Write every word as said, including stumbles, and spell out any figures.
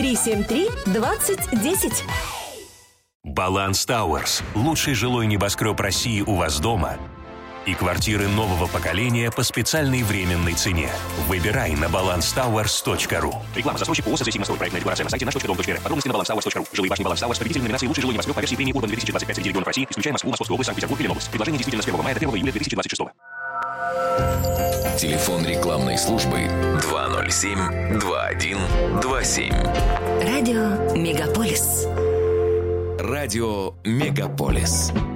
три семь три двадцать десять. Баланс Тауэрс – лучший жилой небоскреб России у вас дома и квартиры нового поколения по специальной временной цене. Выбирай на баланс тауэрс точка ру. Реклама. Застройщик ООО «Сосисимострой». Проектная регуляция на сайте наш точка дом точка эр. Подробности на баланс тауэрс точка ру. Жилые башни Баланс Тауэрс. Победитель номинации «Лучший жилой небоскреб» по версии премии Урбан две тысячи двадцать пять среди регионов России, исключая Москву, Московскую область, Санкт-Петербург и Ленобласть. Предложение действительно с первого мая до первого июля две тысячи двадцать шестого. Телефон рекламной службы два ноль семь два один два семь. Радио Мегаполис. Радио Мегаполис.